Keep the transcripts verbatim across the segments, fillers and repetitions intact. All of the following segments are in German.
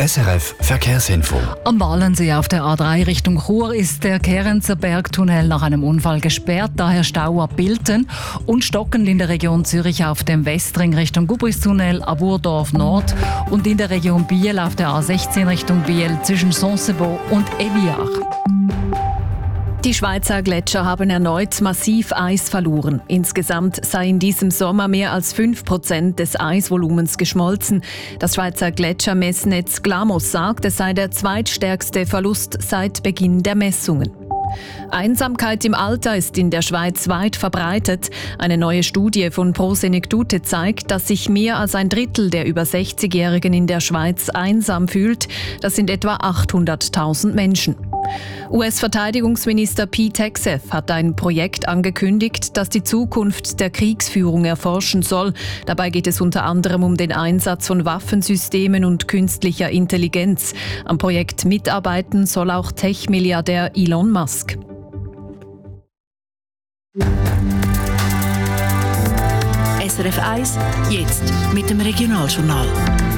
S R F Verkehrsinfo. Am Walensee auf der A drei Richtung Chur ist der Kerenzer Bergtunnel nach einem Unfall gesperrt, daher Stau ab Bilten und stockend in der Region Zürich auf dem Westring Richtung Gubristunnel, Aburdorf Nord und in der Region Biel auf der A sechzehn Richtung Biel zwischen Sonsebo und Eviach. Die Schweizer Gletscher haben erneut massiv Eis verloren. Insgesamt sei in diesem Sommer mehr als fünf Prozent des Eisvolumens geschmolzen. Das Schweizer Gletschermessnetz Glamos sagt, es sei der zweitstärkste Verlust seit Beginn der Messungen. Einsamkeit im Alter ist in der Schweiz weit verbreitet. Eine neue Studie von Prosenectute zeigt, dass sich mehr als ein Drittel der über sechzigjährigen in der Schweiz einsam fühlt. Das sind etwa achthunderttausend Menschen. U S-Verteidigungsminister Pete Hegseth hat ein Projekt angekündigt, das die Zukunft der Kriegsführung erforschen soll. Dabei geht es unter anderem um den Einsatz von Waffensystemen und künstlicher Intelligenz. Am Projekt mitarbeiten soll auch Tech-Milliardär Elon Musk. S R F eins, jetzt mit dem Regionaljournal.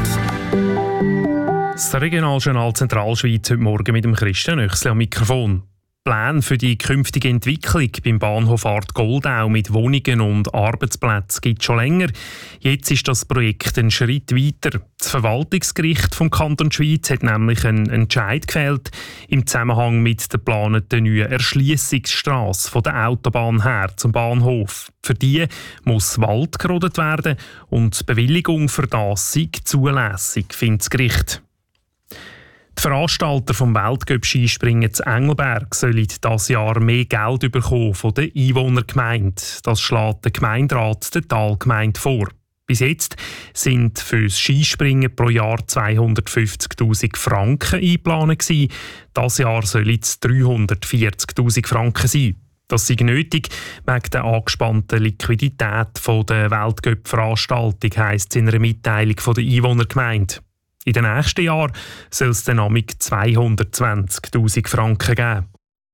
Das Regionaljournal Zentralschweiz heute Morgen mit dem Christian Oechsli am Mikrofon. Pläne für die künftige Entwicklung beim Bahnhof Art Goldau mit Wohnungen und Arbeitsplätzen gibt es schon länger. Jetzt ist das Projekt einen Schritt weiter. Das Verwaltungsgericht vom Kanton Schweiz hat nämlich einen Entscheid gefällt im Zusammenhang mit der geplanten neuen Erschliessungsstrasse von der Autobahn her zum Bahnhof. Für die muss Wald gerodet werden und die Bewilligung für das sei zulässig, findet das Gericht. Die Veranstalter vom Weltcup-Skispringen zu Engelberg sollen dieses Jahr mehr Geld bekommen von der Einwohnergemeinde. Das schlägt der Gemeinderat der Talgemeinde vor. Bis jetzt sind für das Skispringen pro Jahr zweihundertfünfzigtausend Franken eingeplant gewesen. Dieses Jahr sollen es dreihundertvierzigtausend Franken sein. Das sei nötig wegen der angespannten Liquidität der Weltcup-Veranstaltung, heisst es in einer Mitteilung von der Einwohnergemeinde. In den nächsten Jahren soll es dann amig zweihundertzwanzigtausend Franken geben.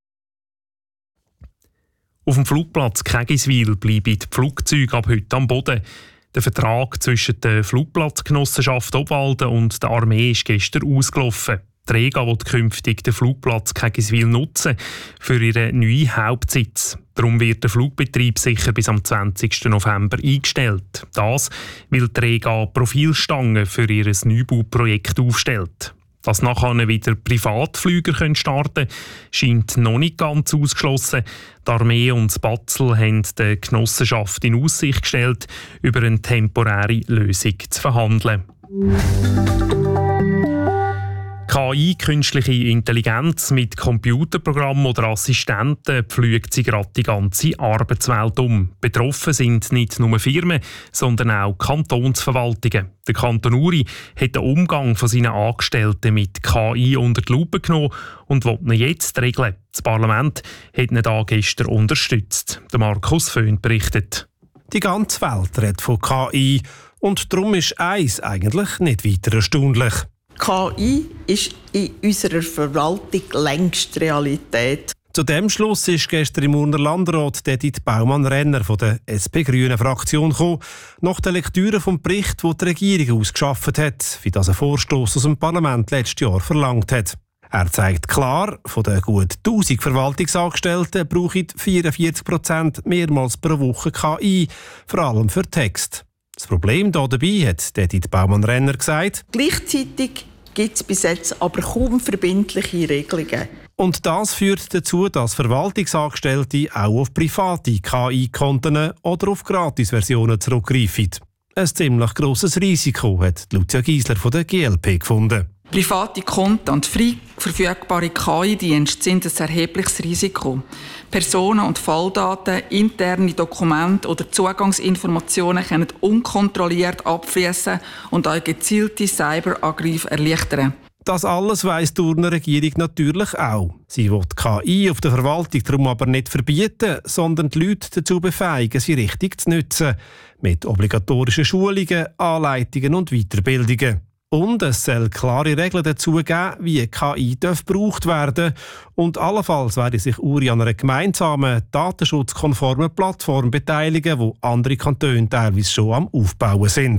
Auf dem Flugplatz Kegiswil bleiben die Flugzeuge ab heute am Boden. Der Vertrag zwischen der Flugplatzgenossenschaft Obwalden und der Armee ist gestern ausgelaufen. Die Rega will künftig den Flugplatz Kegiswil nutzen für ihren neuen Hauptsitz. Darum wird der Flugbetrieb sicher bis am zwanzigsten November eingestellt. Das, weil die Rega Profilstangen für ihr Neubauprojekt aufstellt. Dass nachher wieder Privatflüger starten können, scheint noch nicht ganz ausgeschlossen. Die Armee und das Batzel haben der Genossenschaft in Aussicht gestellt, über eine temporäre Lösung zu verhandeln. K I, künstliche Intelligenz mit Computerprogrammen oder Assistenten pflügt sie gerade die ganze Arbeitswelt um. Betroffen sind nicht nur Firmen, sondern auch Kantonsverwaltungen. Der Kanton Uri hat den Umgang von seinen Angestellten mit K I unter die Lupe genommen und will ihn jetzt regeln. Das Parlament hat ihn da gestern unterstützt. Der Markus Föhn berichtet. Die ganze Welt redet von K I und darum ist eins eigentlich nicht weiter erstaunlich. K I ist in unserer Verwaltung längst Realität. Zu dem Schluss ist gestern im Urner Landrat Edith Baumann-Renner von der S P-Grünen-Fraktion gekommen, nach der Lektüre vom Bericht, den die Regierung ausgeschafft hat, wie das ein Vorstoss aus dem Parlament letztes Jahr verlangt hat. Er zeigt klar, von den gut tausend Verwaltungsangestellten brauchen vierundvierzig Prozent mehrmals pro Woche K I, vor allem für Text. Das Problem hier dabei, hat Edith Baumann-Renner gesagt. Gleichzeitig gibt es bis jetzt aber kaum verbindliche Regelungen. Und das führt dazu, dass Verwaltungsangestellte auch auf private K I-Konten oder auf Gratisversionen zurückgreifen. Ein ziemlich grosses Risiko, hat Lucia Giesler von der G L P gefunden. Private Konten und frei verfügbare K I-Dienste sind ein erhebliches Risiko. Personen- und Falldaten, interne Dokumente oder Zugangsinformationen können unkontrolliert abfließen und auch gezielte Cyberangriffe erleichtern. Das alles weiss die Urner Regierung natürlich auch. Sie will K I auf der Verwaltung darum aber nicht verbieten, sondern die Leute dazu befähigen, sie richtig zu nutzen. Mit obligatorischen Schulungen, Anleitungen und Weiterbildungen. Und es soll klare Regeln dazu geben, wie K I gebraucht werden darf. Und allenfalls werde sich Uri an einer gemeinsamen, datenschutzkonformen Plattform beteiligen, wo andere Kantone teilweise schon am Aufbauen sind.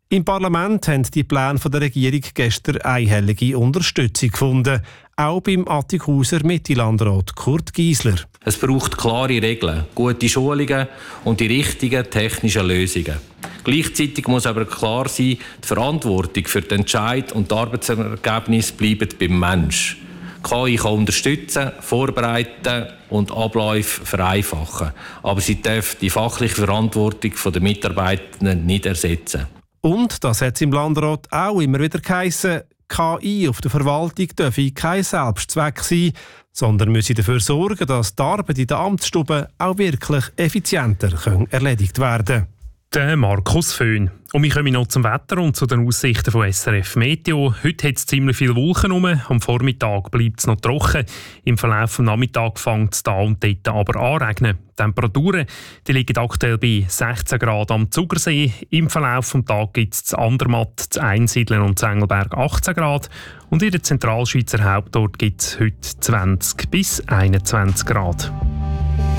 Im Parlament haben die Pläne der Regierung gestern einhellige Unterstützung gefunden. Auch beim Attighauser Mittelandrat Kurt Giesler. Es braucht klare Regeln, gute Schulungen und die richtigen technischen Lösungen. Gleichzeitig muss aber klar sein, die Verantwortung für den Entscheid und die Arbeitsergebnisse bleiben beim Mensch. K I kann unterstützen, vorbereiten und Abläufe vereinfachen. Aber sie darf die fachliche Verantwortung der Mitarbeitenden nicht ersetzen. Und, das hat es im Landrat auch immer wieder geheissen, K I auf der Verwaltung dürfe kein Selbstzweck sein, sondern müsse dafür sorgen, dass die Arbeit in der Amtsstube auch wirklich effizienter erledigt werden kann. Der Markus Föhn. Und wir kommen noch zum Wetter und zu den Aussichten von S R F Meteo. Heute hat es ziemlich viele Wolken rum. Am Vormittag bleibt es noch trocken. Im Verlauf des Nachmittags fängt es da und dort aber an regnen. Die Temperaturen die liegen aktuell bei sechzehn Grad am Zugersee. Im Verlauf des Tages gibt es zu Andermatt, zu Einsiedeln und zu Engelberg achtzehn Grad. Und in der Zentralschweizer Hauptort gibt es heute zwanzig bis einundzwanzig Grad.